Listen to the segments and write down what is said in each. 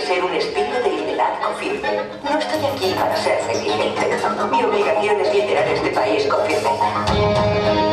ser un estilo de liderazgo firme. No estoy aquí para ser negligente. Mi obligación es liderar este país con firmeza.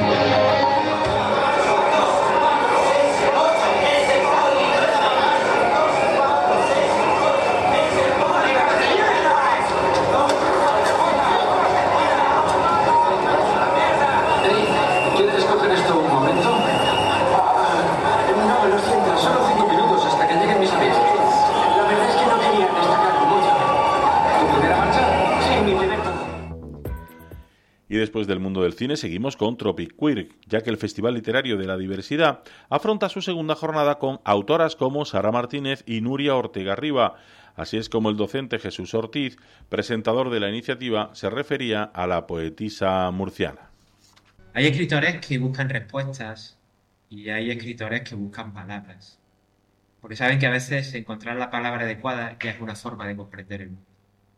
Y después del mundo del cine seguimos con Tropic Queer, ya que el Festival Literario de la Diversidad afronta su segunda jornada con autoras como Sara Martínez y Nuria Ortega Riba. Así es como el docente Jesús Ortiz, presentador de la iniciativa, se refería a la poetisa murciana. Hay escritores que buscan respuestas y hay escritores que buscan palabras, porque saben que a veces encontrar la palabra adecuada ya es una forma de comprender el mundo.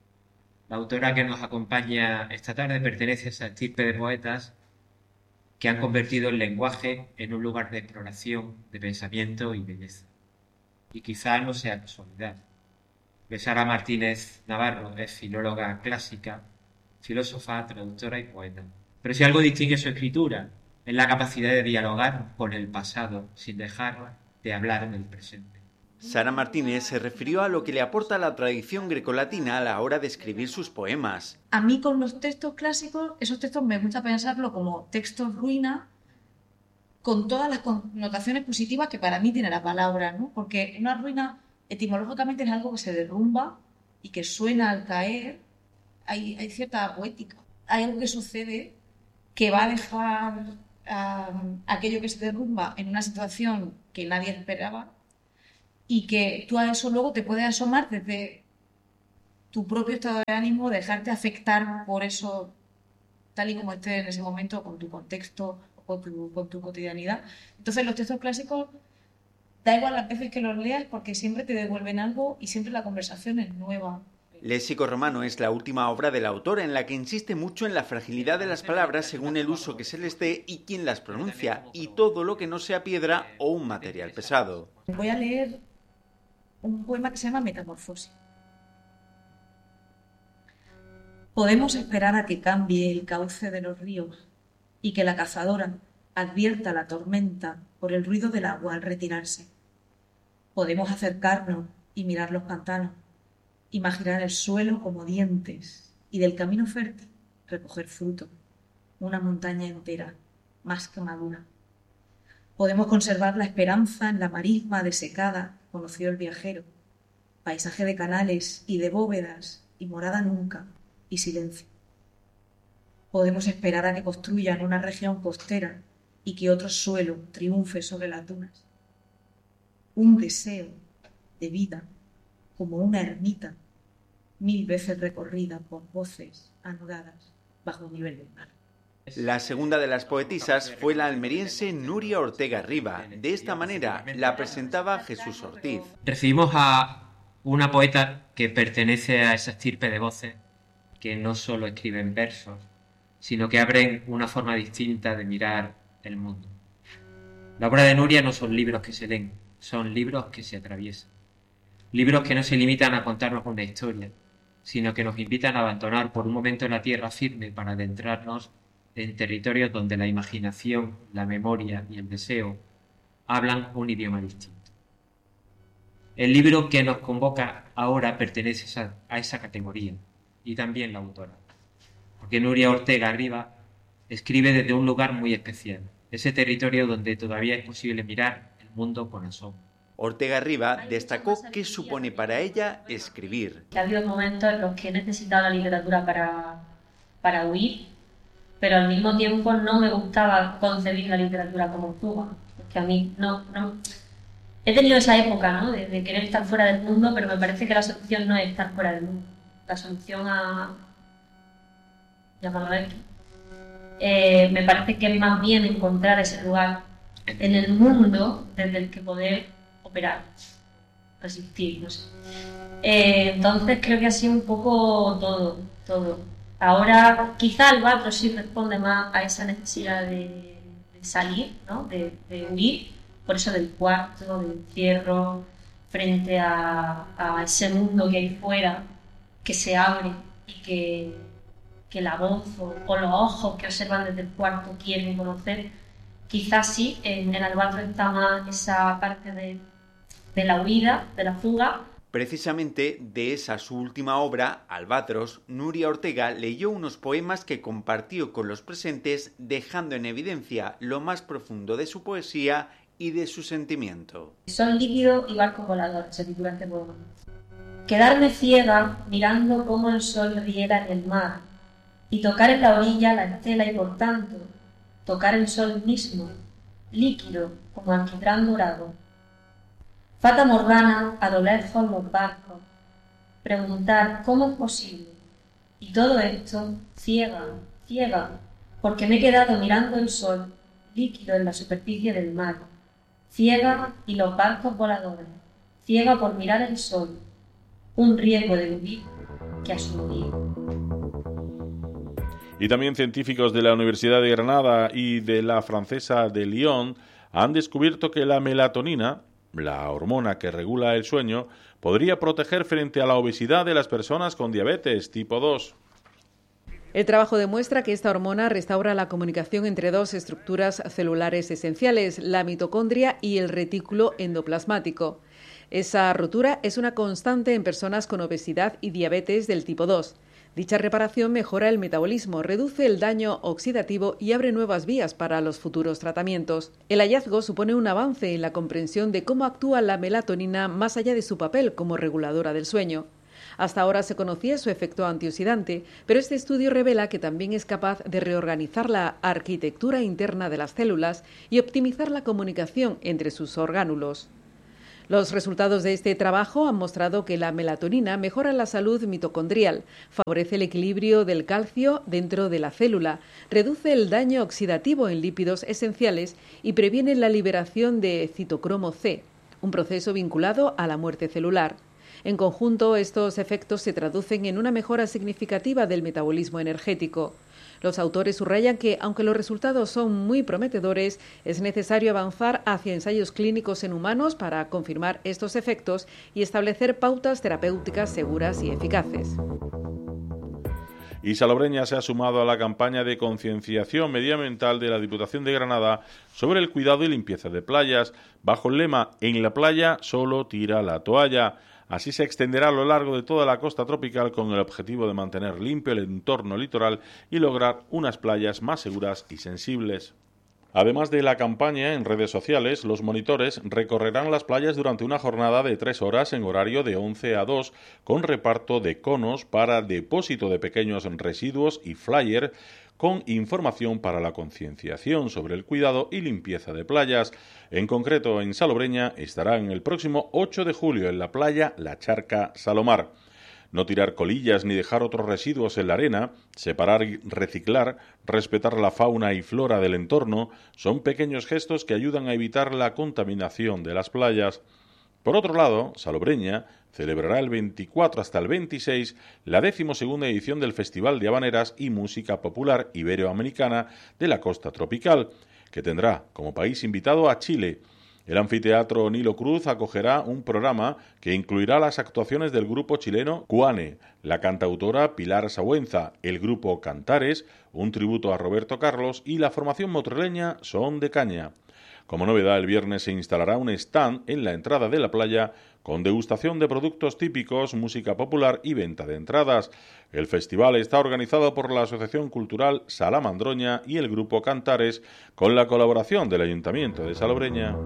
La autora que nos acompaña esta tarde pertenece a esa estirpe de poetas que han convertido el lenguaje en un lugar de exploración, de pensamiento y belleza. Y quizá no sea casualidad. Sara Martínez Navarro es filóloga clásica, filósofa, traductora y poeta. Pero si algo distingue su escritura es la capacidad de dialogar con el pasado sin dejar de hablar en el presente. Sara Martínez se refirió a lo que le aporta la tradición grecolatina a la hora de escribir sus poemas. A mí con los textos clásicos, esos textos me gusta pensarlo como textos ruina, con todas las connotaciones positivas que para mí tiene la palabra, ¿no? Porque una ruina etimológicamente es algo que se derrumba y que suena al caer. Hay cierta poética. Hay algo que sucede que va a dejar aquello que se derrumba en una situación que nadie esperaba, y que tú a eso luego te puedes asomar desde tu propio estado de ánimo, dejarte afectar por eso tal y como estés en ese momento, con tu contexto o con tu cotidianidad. Entonces los textos clásicos, da igual las veces que los leas, porque siempre te devuelven algo y siempre la conversación es nueva. Léxico romano es la última obra del autor en la que insiste mucho en la fragilidad de las palabras según el uso que se les dé y quién las pronuncia, y todo lo que no sea piedra o un material pesado. Voy a leer un poema que se llama Metamorfosis. Podemos esperar a que cambie el cauce de los ríos y que la cazadora advierta la tormenta por el ruido del agua al retirarse. Podemos acercarnos y mirar los pantanos, imaginar el suelo como dientes y del camino fértil recoger fruto, una montaña entera, más que madura. Podemos conservar la esperanza en la marisma desecada, conoció el viajero, paisaje de canales y de bóvedas y morada nunca y silencio. Podemos esperar a que construyan una región costera y que otro suelo triunfe sobre las dunas. Un deseo de vida como una ermita, 1000 veces recorrida por voces anudadas bajo un nivel del mar. La segunda de las poetisas fue la almeriense Nuria Ortega Riba. De esta manera la presentaba Jesús Ortiz. Recibimos a una poeta que pertenece a esa estirpe de voces que no solo escriben versos, sino que abren una forma distinta de mirar el mundo. La obra de Nuria no son libros que se leen, son libros que se atraviesan. Libros que no se limitan a contarnos una historia, sino que nos invitan a abandonar por un momento la tierra firme para adentrarnos en territorios donde la imaginación, la memoria y el deseo hablan un idioma distinto. El libro que nos convoca ahora pertenece a esa categoría, y también la autora, porque Nuria Ortega Riba escribe desde un lugar muy especial, ese territorio donde todavía es posible mirar el mundo con asombro. Ortega Riba destacó qué supone para ella escribir. Ha habido momentos en los que he necesitado la literatura para huir, pero al mismo tiempo no me gustaba concebir la literatura como fuga, porque a mí no. He tenido esa época, ¿no? de querer estar fuera del mundo, pero me parece que la solución no es estar fuera del mundo. La solución llamarlo aquí, me parece que es más bien encontrar ese lugar en el mundo desde el que poder operar, resistir, no sé. Entonces creo que ha sido un poco todo. Ahora quizá el Batro sí responde más a esa necesidad de salir, ¿no? de huir, por eso del cuarto, del encierro, frente a ese mundo que hay fuera, que se abre y que la voz o los ojos que observan desde el cuarto quieren conocer. Quizás sí, en el albatros está más esa parte de la huida, de la fuga. Precisamente de esa su última obra, Albatros, Nuria Ortega leyó unos poemas que compartió con los presentes, dejando en evidencia lo más profundo de su poesía y de su sentimiento. Son líquidos y barcos voladores, se titula este poema. Quedarme ciega mirando cómo el sol riera en el mar y tocar en la orilla la estela y por tanto tocar el sol mismo, líquido como alquitrán dorado. Fata Morgana, a lo lejos los barcos, preguntar cómo es posible. Y todo esto, ciega, porque me he quedado mirando el sol, líquido en la superficie del mar. Ciega y los barcos voladores, ciega por mirar el sol, un riesgo de vivir que asumí. Y también científicos de la Universidad de Granada y de la francesa de Lyon han descubierto que la melatonina, la hormona que regula el sueño, podría proteger frente a la obesidad de las personas con diabetes tipo 2. El trabajo demuestra que esta hormona restaura la comunicación entre dos estructuras celulares esenciales, la mitocondria y el retículo endoplasmático. Esa rotura es una constante en personas con obesidad y diabetes del tipo 2. Dicha reparación mejora el metabolismo, reduce el daño oxidativo y abre nuevas vías para los futuros tratamientos. El hallazgo supone un avance en la comprensión de cómo actúa la melatonina más allá de su papel como reguladora del sueño. Hasta ahora se conocía su efecto antioxidante, pero este estudio revela que también es capaz de reorganizar la arquitectura interna de las células y optimizar la comunicación entre sus orgánulos. Los resultados de este trabajo han mostrado que la melatonina mejora la salud mitocondrial, favorece el equilibrio del calcio dentro de la célula, reduce el daño oxidativo en lípidos esenciales y previene la liberación de citocromo C, un proceso vinculado a la muerte celular. En conjunto, estos efectos se traducen en una mejora significativa del metabolismo energético. Los autores subrayan que, aunque los resultados son muy prometedores, es necesario avanzar hacia ensayos clínicos en humanos para confirmar estos efectos y establecer pautas terapéuticas seguras y eficaces. Y Salobreña se ha sumado a la campaña de concienciación medioambiental de la Diputación de Granada sobre el cuidado y limpieza de playas, bajo el lema «En la playa solo tira la toalla». Así se extenderá a lo largo de toda la costa tropical con el objetivo de mantener limpio el entorno litoral y lograr unas playas más seguras y sensibles. Además de la campaña en redes sociales, los monitores recorrerán las playas durante una jornada de 3 horas en horario de 11 a 2, con reparto de conos para depósito de pequeños residuos y flyer con información para la concienciación sobre el cuidado y limpieza de playas. En concreto, en Salobreña estarán el próximo 8 de julio en la playa La Charca Salomar. No tirar colillas ni dejar otros residuos en la arena, separar y reciclar, respetar la fauna y flora del entorno, son pequeños gestos que ayudan a evitar la contaminación de las playas. Por otro lado, Salobreña celebrará el 24 hasta el 26 la 12ª edición del Festival de Habaneras y Música Popular Iberoamericana de la Costa Tropical, que tendrá como país invitado a Chile. El anfiteatro Nilo Cruz acogerá un programa que incluirá las actuaciones del grupo chileno Cuane, la cantautora Pilar Sabuenza, el grupo Cantares, un tributo a Roberto Carlos y la formación motrileña Son de Caña. Como novedad, el viernes se instalará un stand en la entrada de la playa con degustación de productos típicos, música popular y venta de entradas. El festival está organizado por la Asociación Cultural Salamandroña y el Grupo Cantares, con la colaboración del Ayuntamiento de Salobreña.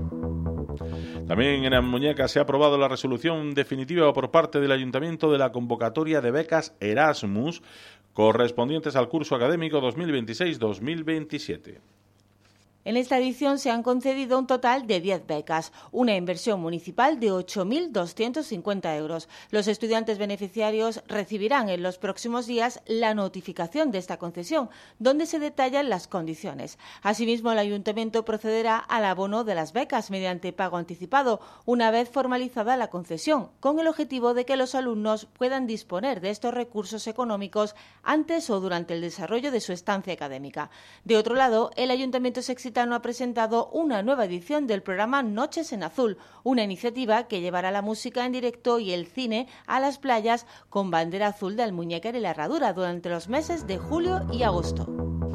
También en Almuñécar se ha aprobado la resolución definitiva por parte del Ayuntamiento de la convocatoria de becas Erasmus correspondientes al curso académico 2026-2027. En esta edición se han concedido un total de 10 becas, una inversión municipal de 8.250 euros. Los estudiantes beneficiarios recibirán en los próximos días la notificación de esta concesión, donde se detallan las condiciones. Asimismo, el Ayuntamiento procederá al abono de las becas mediante pago anticipado, una vez formalizada la concesión, con el objetivo de que los alumnos puedan disponer de estos recursos económicos antes o durante el desarrollo de su estancia académica. De otro lado, el Ayuntamiento se excita Metropolitano ha presentado una nueva edición del programa Noches en Azul, una iniciativa que llevará la música en directo y el cine a las playas con bandera azul de Almuñécar y la Herradura durante los meses de julio y agosto.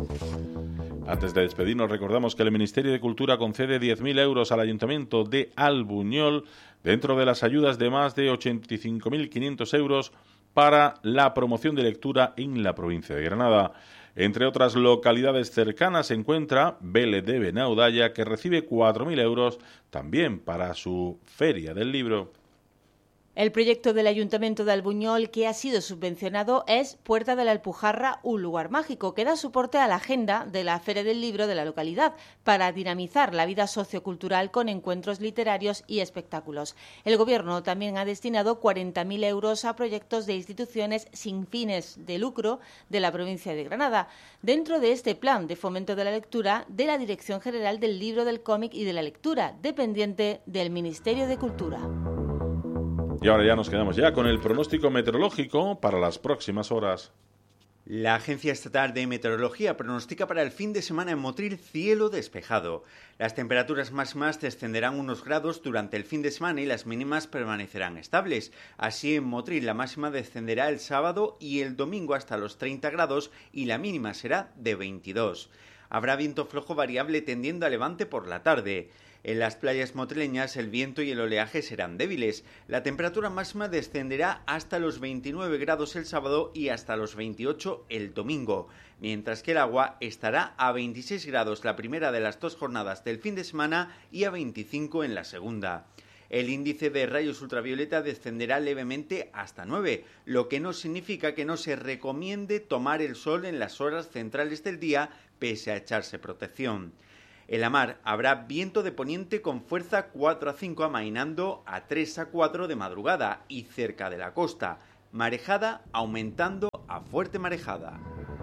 Antes de despedirnos, recordamos que el Ministerio de Cultura concede 10.000 euros al Ayuntamiento de Albuñol dentro de las ayudas de más de 85.500 euros para la promoción de lectura en la provincia de Granada. Entre otras localidades cercanas se encuentra Vélez de Benaudalla, que recibe 4.000 euros también para su Feria del Libro. El proyecto del Ayuntamiento de Albuñol que ha sido subvencionado es Puerta de la Alpujarra, un lugar mágico que da soporte a la agenda de la Feria del Libro de la localidad para dinamizar la vida sociocultural con encuentros literarios y espectáculos. El Gobierno también ha destinado 40.000 euros a proyectos de instituciones sin fines de lucro de la provincia de Granada, dentro de este plan de fomento de la lectura de la Dirección General del Libro, del Cómic y de la Lectura, dependiente del Ministerio de Cultura. Y ahora ya nos quedamos ya con el pronóstico meteorológico para las próximas horas. La Agencia Estatal de Meteorología pronostica para el fin de semana en Motril cielo despejado. Las temperaturas máximas descenderán unos grados durante el fin de semana y las mínimas permanecerán estables. Así en Motril la máxima descenderá el sábado y el domingo hasta los 30 grados y la mínima será de 22. Habrá viento flojo variable tendiendo a levante por la tarde. En las playas motrileñas el viento y el oleaje serán débiles. La temperatura máxima descenderá hasta los 29 grados el sábado y hasta los 28 el domingo, mientras que el agua estará a 26 grados la primera de las dos jornadas del fin de semana y a 25 en la segunda. El índice de rayos ultravioleta descenderá levemente hasta 9, lo que no significa que no se recomiende tomar el sol en las horas centrales del día pese a echarse protección. En la mar habrá viento de poniente con fuerza 4 a 5 amainando a 3 a 4 de madrugada y cerca de la costa, marejada aumentando a fuerte marejada.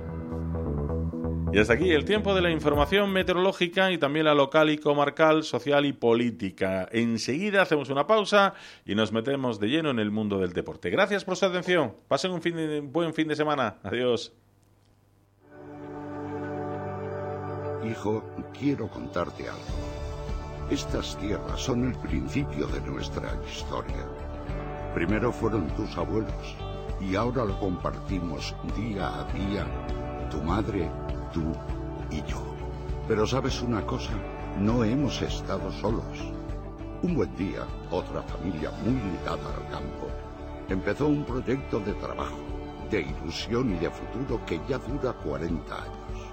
Y hasta aquí el tiempo de la información meteorológica y también la local y comarcal, social y política. Enseguida hacemos una pausa y nos metemos de lleno en el mundo del deporte. Gracias por su atención. Pasen un buen fin de semana. Adiós. Hijo, quiero contarte algo. Estas tierras son el principio de nuestra historia. Primero fueron tus abuelos y ahora lo compartimos día a día, tu madre, tú y yo. Pero ¿sabes una cosa? No hemos estado solos. Un buen día, otra familia muy ligada al campo empezó un proyecto de trabajo, de ilusión y de futuro que ya dura 40 años.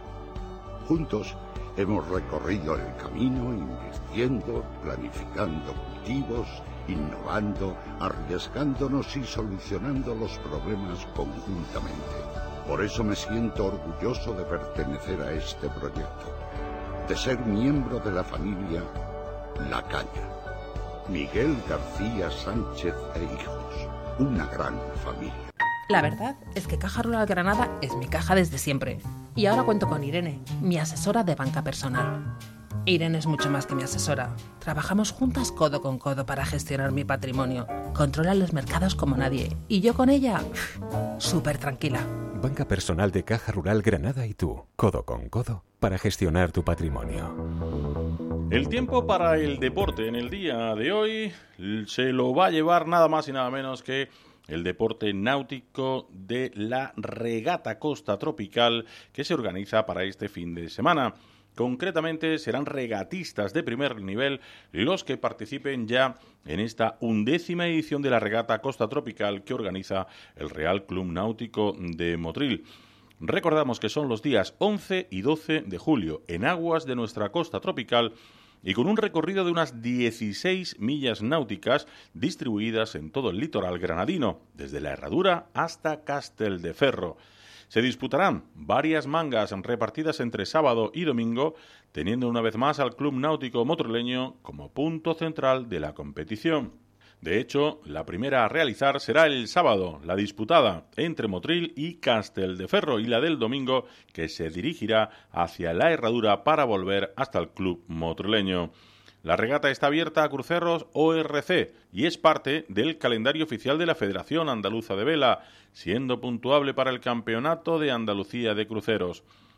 Juntos hemos recorrido el camino invirtiendo, planificando cultivos, innovando, arriesgándonos y solucionando los problemas conjuntamente. Por eso me siento orgulloso de pertenecer a este proyecto, de ser miembro de la familia La Caña. Miguel García Sánchez e hijos, una gran familia. La verdad es que Caja Rural Granada es mi caja desde siempre. Y ahora cuento con Irene, mi asesora de banca personal. Irene es mucho más que mi asesora. Trabajamos juntas codo con codo para gestionar mi patrimonio. Controla los mercados como nadie. Y yo con ella, súper tranquila. Banca personal de Caja Rural Granada y tú, codo con codo, para gestionar tu patrimonio. El tiempo para el deporte en el día de hoy se lo va a llevar nada más y nada menos que el deporte náutico de la Regata Costa Tropical que se organiza para este fin de semana. Concretamente serán regatistas de primer nivel los que participen ya en esta 11ª edición de la Regata Costa Tropical que organiza el Real Club Náutico de Motril. Recordamos que son los días 11 y 12 de julio en aguas de nuestra costa tropical y con un recorrido de unas 16 millas náuticas distribuidas en todo el litoral granadino, desde la Herradura hasta Castelldeferro. Se disputarán varias mangas repartidas entre sábado y domingo, teniendo una vez más al Club Náutico Motrileño como punto central de la competición. De hecho, la primera a realizar será el sábado, la disputada entre Motril y Castelldeferro, y la del domingo, que se dirigirá hacia la Herradura para volver hasta el Club Motrileño. La regata está abierta a cruceros ORC y es parte del calendario oficial de la Federación Andaluza de Vela, siendo puntuable para el Campeonato de Andalucía de Cruceros.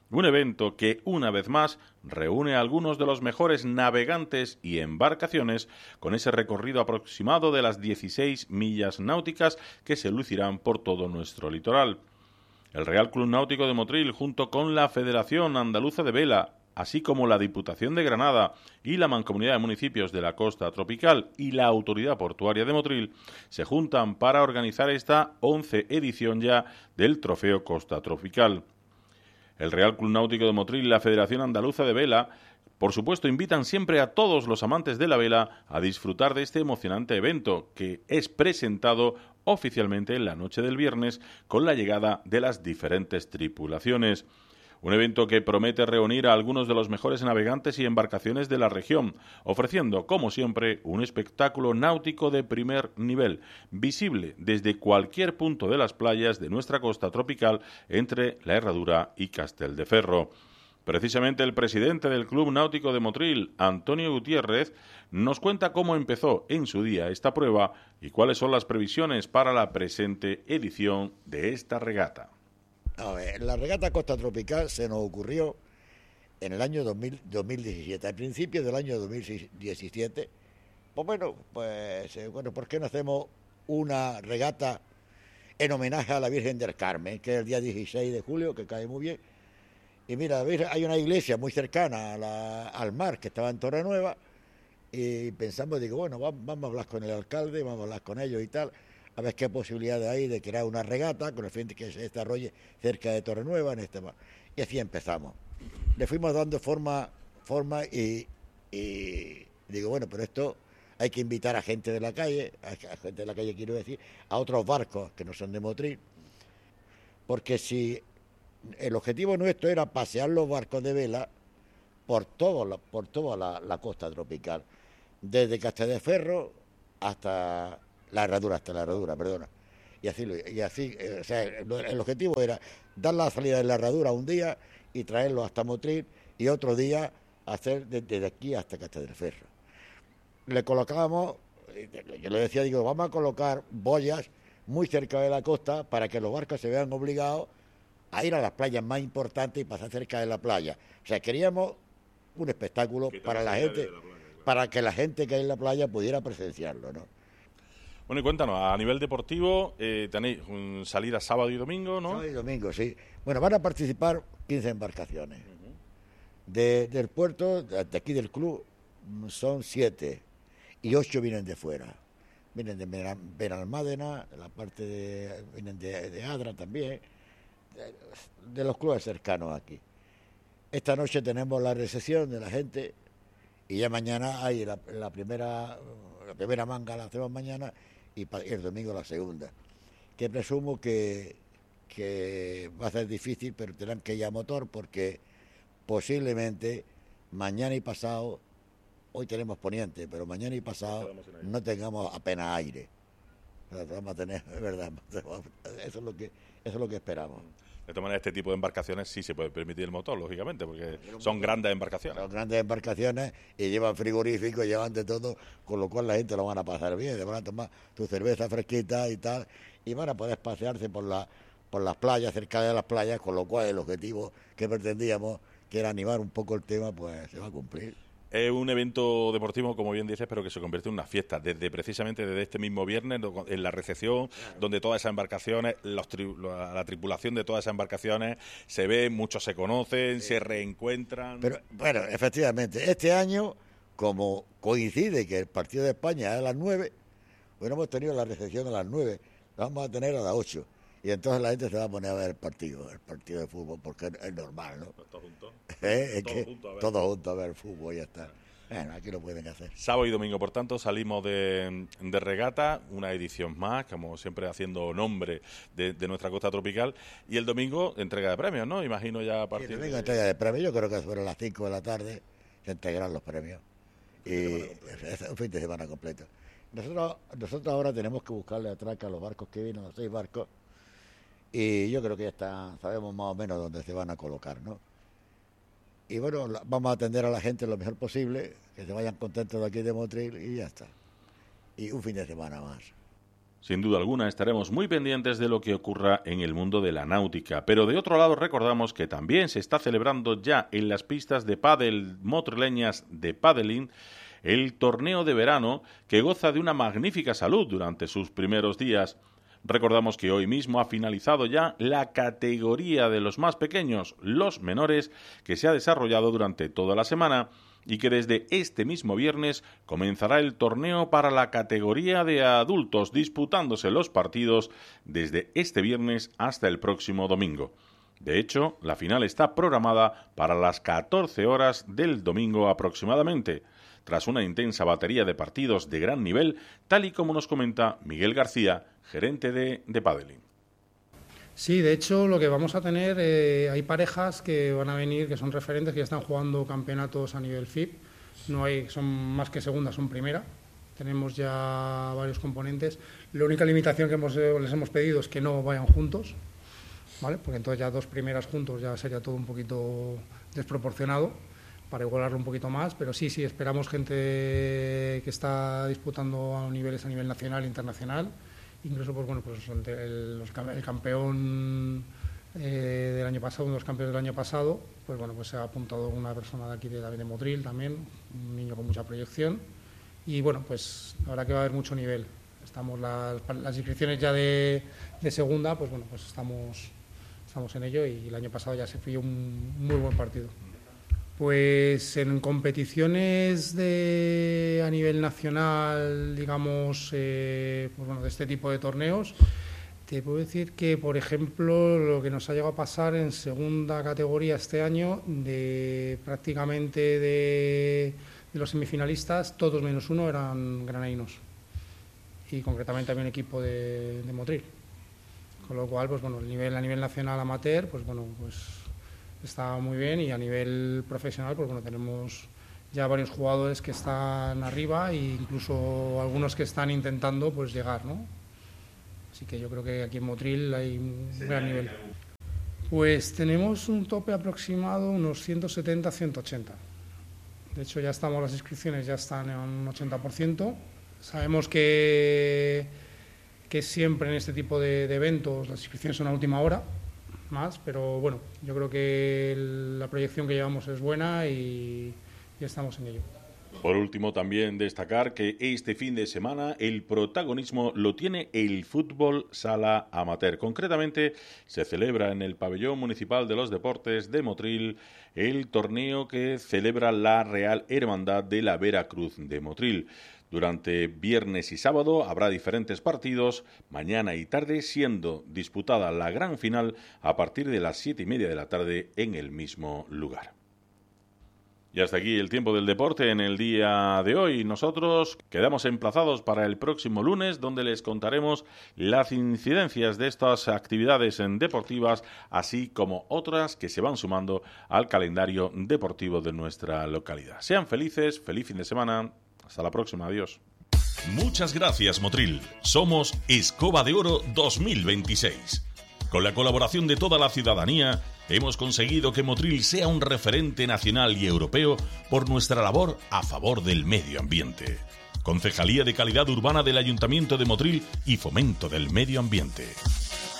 Un evento que, una vez más, reúne a algunos de los mejores navegantes y embarcaciones con ese recorrido aproximado de las 16 millas náuticas que se lucirán por todo nuestro litoral. El Real Club Náutico de Motril, junto con la Federación Andaluza de Vela, así como la Diputación de Granada y la Mancomunidad de Municipios de la Costa Tropical y la Autoridad Portuaria de Motril, se juntan para organizar esta 11ª edición ya del Trofeo Costa Tropical. El Real Club Náutico de Motril y la Federación Andaluza de Vela, por supuesto, invitan siempre a todos los amantes de la vela a disfrutar de este emocionante evento, que es presentado oficialmente en la noche del viernes con la llegada de las diferentes tripulaciones. Un evento que promete reunir a algunos de los mejores navegantes y embarcaciones de la región, ofreciendo, como siempre, un espectáculo náutico de primer nivel, visible desde cualquier punto de las playas de nuestra costa tropical entre La Herradura y Castelldefels. Precisamente el presidente del Club Náutico de Motril, Antonio Gutiérrez, nos cuenta cómo empezó en su día esta prueba y cuáles son las previsiones para la presente edición de esta regata. A ver, la regata Costa Tropical se nos ocurrió en el año 2017, al principio del año 2017. Pues bueno, ¿por qué no hacemos una regata en homenaje a la Virgen del Carmen, que es el día 16 de julio, que cae muy bien? Y mira, hay una iglesia muy cercana al mar, que estaba en Torrenueva, y pensamos, digo, bueno, vamos a hablar con el alcalde, vamos a hablar con ellos y tal, a ver qué posibilidades hay de crear una regata con el fin de que se desarrolle cerca de Torrenueva en este mar. Y así empezamos. Le fuimos dando forma y digo, bueno, pero esto hay que invitar a gente de la calle, quiero decir, a otros barcos que no son de Motril, porque si el objetivo nuestro era pasear los barcos de vela por toda la costa tropical, desde Castelldefels hasta la Herradura, perdona. Y así, o sea, el objetivo era dar la salida de la Herradura un día y traerlo hasta Motril y otro día hacer desde aquí hasta Castelldefels. Le colocábamos, yo le decía, digo, vamos a colocar boyas muy cerca de la costa para que los barcos se vean obligados a ir a las playas más importantes y pasar cerca de la playa. O sea, queríamos un espectáculo para la gente, para que la gente que hay en la playa pudiera presenciarlo, ¿no? Bueno, y cuéntanos, a nivel deportivo, tenéis salida sábado y domingo, ¿no? Sábado y domingo, sí. Bueno, van a participar 15 embarcaciones. Del puerto, de aquí del club, son 7 y 8 vienen de fuera. Vienen de Benalmádena, vienen de Adra también, de los clubes cercanos aquí. Esta noche tenemos la recepción de la gente y ya mañana hay la primera manga, la hacemos mañana y el domingo la segunda, que presumo que va a ser difícil, pero tendrán que ir a motor porque posiblemente mañana y pasado, hoy tenemos poniente, pero mañana y pasado no tengamos apenas aire. Vamos a tener, es verdad, eso es lo que esperamos. De todas maneras, este tipo de embarcaciones sí se puede permitir el motor, lógicamente, porque son grandes embarcaciones. Son grandes embarcaciones y llevan frigoríficos, llevan de todo, con lo cual la gente lo van a pasar bien, van a tomar tu cerveza fresquita y tal, y van a poder pasearse por las playas, cerca de las playas, con lo cual el objetivo que pretendíamos, que era animar un poco el tema, pues se va a cumplir. Es un evento deportivo, como bien dices, pero que se convierte en una fiesta, precisamente desde este mismo viernes, en la recepción, donde todas esas embarcaciones, la tripulación de todas esas embarcaciones se ve, muchos se conocen, se reencuentran. Pero bueno, efectivamente, este año, como coincide que el partido de España es a las 9, bueno, hemos tenido la recepción a las 9, la vamos a tener a las 8. Y entonces la gente se va a poner a ver el partido de fútbol, porque es normal, ¿no? ¿Todos juntos? Todos juntos a ver el fútbol y ya está. Bueno, aquí lo pueden hacer. Sábado y domingo, por tanto, salimos de regata, una edición más, como siempre haciendo nombre de nuestra costa tropical. Y el domingo, entrega de premios, ¿no? Imagino ya a partir el domingo entrega de premios, yo creo que sobre las 5 de la tarde se entregarán los premios. Y es un fin de semana completo. Nosotros ahora tenemos que buscarle atraca a los barcos que vienen, los 6 barcos. Y yo creo que ya sabemos más o menos dónde se van a colocar, ¿no? Y bueno, vamos a atender a la gente lo mejor posible, que se vayan contentos de aquí de Motril y ya está. Y un fin de semana más. Sin duda alguna estaremos muy pendientes de lo que ocurra en el mundo de la náutica, pero de otro lado recordamos que también se está celebrando ya en las pistas de pádel motrileñas de Padelín el torneo de verano que goza de una magnífica salud durante sus primeros días. Recordamos que hoy mismo ha finalizado ya la categoría de los más pequeños, los menores, que se ha desarrollado durante toda la semana y que desde este mismo viernes comenzará el torneo para la categoría de adultos, disputándose los partidos desde este viernes hasta el próximo domingo. De hecho, la final está programada para las 14 horas del domingo aproximadamente, tras una intensa batería de partidos de gran nivel, tal y como nos comenta Miguel García, gerente de Padelín. Sí, de hecho, lo que vamos a tener, hay parejas que van a venir, que son referentes, que ya están jugando campeonatos a nivel FIP. No hay, son más que segunda, son primera. Tenemos ya varios componentes. La única limitación que les hemos pedido es que no vayan juntos, ¿vale? Porque entonces ya dos primeras juntos ya sería todo un poquito desproporcionado, para igualarlo un poquito más. Pero sí, esperamos gente que está disputando a niveles a nivel nacional e internacional. Incluso el campeón del año pasado, uno de los campeones del año pasado, pues se ha apuntado una persona de aquí de Motril también, un niño con mucha proyección, y pues la verdad que va a haber mucho nivel. Estamos las inscripciones ya de segunda, pues estamos en ello, y el año pasado ya se fue un muy buen partido. Pues en competiciones a nivel nacional, digamos, de este tipo de torneos, te puedo decir que, por ejemplo, lo que nos ha llegado a pasar en segunda categoría este año, prácticamente de los semifinalistas, todos menos uno eran granadinos, y concretamente había un equipo de Motril. Con lo cual, a nivel nacional amateur, pues está muy bien, y a nivel profesional, tenemos ya varios jugadores que están arriba e incluso algunos que están intentando llegar, ¿no? Así que yo creo que aquí en Motril hay un gran nivel. Pues tenemos un tope aproximado, unos 170, 180. De hecho, las inscripciones ya están en un 80%. Sabemos que siempre en este tipo de eventos las inscripciones son a última hora, más, pero yo creo que la proyección que llevamos es buena y ya estamos en ello. Por último, también destacar que este fin de semana el protagonismo lo tiene el fútbol sala amateur. Concretamente, se celebra en el Pabellón Municipal de los Deportes de Motril el torneo que celebra la Real Hermandad de la Veracruz de Motril. Durante viernes y sábado habrá diferentes partidos, mañana y tarde, siendo disputada la gran final a partir de las 7:30 de la tarde en el mismo lugar. Y hasta aquí el tiempo del deporte en el día de hoy. Nosotros quedamos emplazados para el próximo lunes, donde les contaremos las incidencias de estas actividades deportivas, así como otras que se van sumando al calendario deportivo de nuestra localidad. Sean felices, feliz fin de semana. Hasta la próxima, adiós. Muchas gracias, Motril. Somos Escoba de Oro 2026. Con la colaboración de toda la ciudadanía, hemos conseguido que Motril sea un referente nacional y europeo por nuestra labor a favor del medio ambiente. Concejalía de Calidad Urbana del Ayuntamiento de Motril y Fomento del Medio Ambiente.